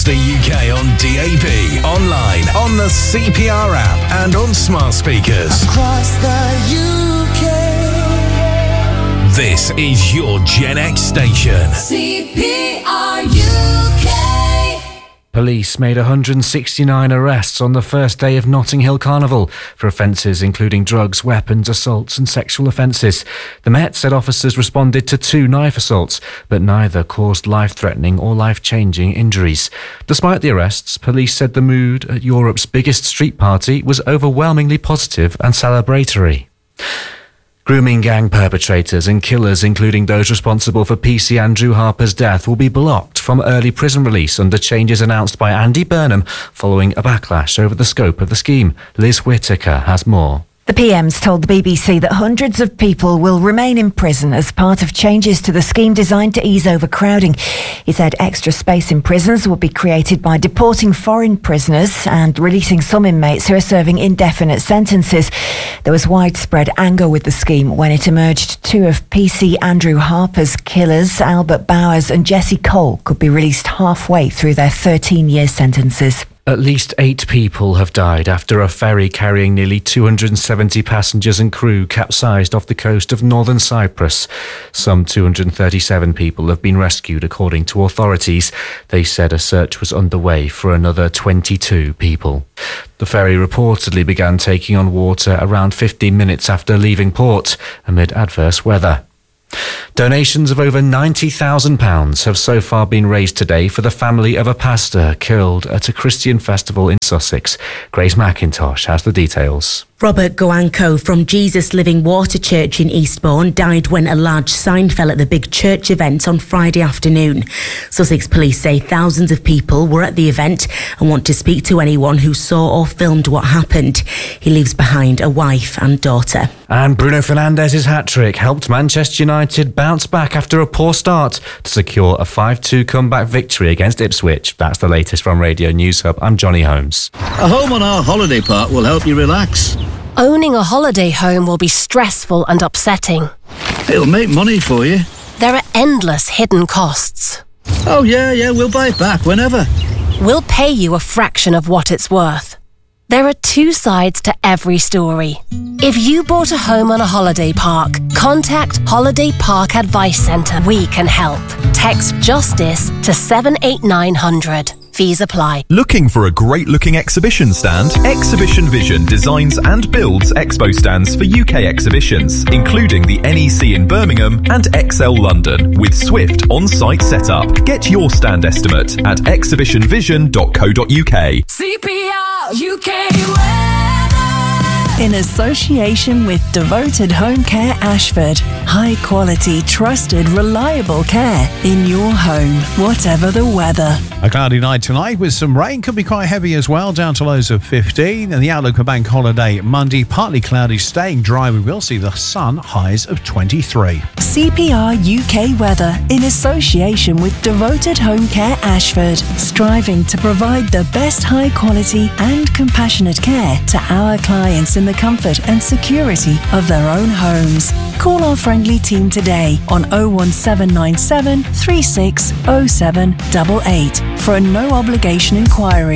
across the UK on DAB, online, on the CPR app and on smart speakers. Across the UK. This is your Gen X station. CPR UK. Police made 169 arrests on the first day of Notting Hill Carnival for offences including drugs, weapons, assaults and sexual offences. The Met said officers responded to 2 knife assaults, but neither caused life-threatening or life-changing injuries. Despite the arrests, police said the mood at Europe's biggest street party was overwhelmingly positive and celebratory. Grooming gang perpetrators and killers, including those responsible for PC Andrew Harper's death, will be blocked from early prison release under changes announced by Andy Burnham following a backlash over the scope of the scheme. Liz Whittaker has more. The PM's told the BBC that hundreds of people will remain in prison as part of changes to the scheme designed to ease overcrowding. He said extra space in prisons will be created by deporting foreign prisoners and releasing some inmates who are serving indefinite sentences. There was widespread anger with the scheme when it emerged 2 of PC Andrew Harper's killers, Albert Bowers and Jesse Cole, could be released halfway through their 13-year sentences. At least 8 people have died after a ferry carrying nearly 270 passengers and crew capsized off the coast of northern Cyprus. Some 237 people have been rescued, according to authorities. They said a search was underway for another 22 people. The ferry reportedly began taking on water around 15 minutes after leaving port, amid adverse weather. Donations of over £90,000 have so far been raised today for the family of a pastor killed at a Christian festival in Sussex. Grace McIntosh has the details. Robert Goanko from Jesus Living Water Church in Eastbourne died when a large sign fell at the big church event on Friday afternoon. Sussex police say thousands of people were at the event and want to speak to anyone who saw or filmed what happened. He leaves behind a wife and daughter. And Bruno Fernandes's hat-trick helped Manchester United bounce back after a poor start to secure a 5-2 comeback victory against Ipswich. That's the latest from Radio News Hub. I'm Johnny Holmes. A home on our holiday park will help you relax. Owning a holiday home will be stressful and upsetting. It'll make money for you. There are endless hidden costs. Oh, yeah, we'll buy it back whenever. We'll pay you a fraction of what it's worth. There are 2 sides to every story. If you bought a home on a holiday park, contact Holiday Park Advice Centre. We can help. Text JUSTICE to 78900. Fees apply. Looking for a great-looking exhibition stand? Exhibition Vision designs and builds expo stands for UK exhibitions, including the NEC in Birmingham and XL London, with swift on-site setup. Get your stand estimate at exhibitionvision.co.uk. CPR UK. In association with Devoted Home Care Ashford. High quality, trusted, reliable care in your home, whatever the weather. A cloudy night tonight with some rain, could be quite heavy as well, down to lows of 15. And the outlook for bank holiday Monday, partly cloudy, staying dry. We will see the sun, highs of 23. CPR UK weather in association with Devoted Home Care Ashford, striving to provide the best high quality and compassionate care to our clients in the comfort and security of their own homes. Call our friendly team today on 01797 360788 for a no obligation inquiry.